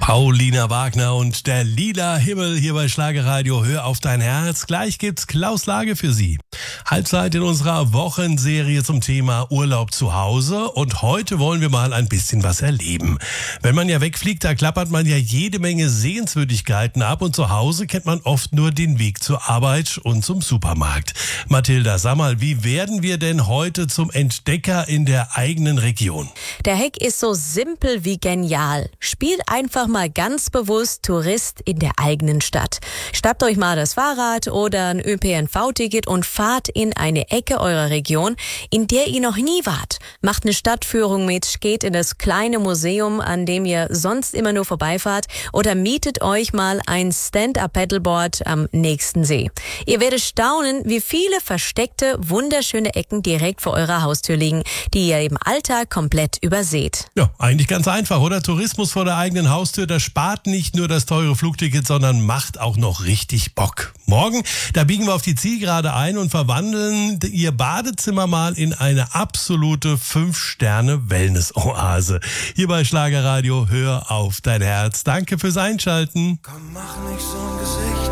Paulina Wagner und der lila Himmel hier bei Schlagerradio. Hör auf dein Herz. Gleich gibt's Klaus Lage für Sie. Halbzeit in unserer Wochenserie zum Thema Urlaub zu Hause. Und heute wollen wir mal ein bisschen was erleben. Wenn man ja wegfliegt, da klappert man ja jede Menge Sehenswürdigkeiten ab. Und zu Hause kennt man oft nur den Weg zur Arbeit und zum Supermarkt. Mathilda, sag mal, wie werden wir denn heute zum Entdecker in der eigenen Region? Der Hack ist so simpel wie genial. Spielt einfach mal ganz bewusst Tourist in der eigenen Stadt. Schnappt euch mal das Fahrrad oder ein ÖPNV-Ticket und fahrt in eine Ecke eurer Region, in der ihr noch nie wart. Macht eine Stadtführung mit, geht in das kleine Museum, an dem ihr sonst immer nur vorbeifahrt, oder mietet euch mal ein Stand-Up-Paddleboard am nächsten See. Ihr werdet staunen, wie viele versteckte, wunderschöne Ecken direkt vor eurer Haustür liegen, die ihr im Alltag komplett überseht. Ja, eigentlich ganz einfach, oder? Tourismus vor der eigenen Haustür, das spart nicht nur das teure Flugticket, sondern macht auch noch richtig Bock. Morgen, da biegen wir auf die Zielgerade ein und verwandeln Ihr Badezimmer mal in eine absolute 5-Sterne-Wellness-Oase. Hier bei Schlagerradio, hör auf dein Herz. Danke fürs Einschalten. Komm, mach nicht so ein Gesicht.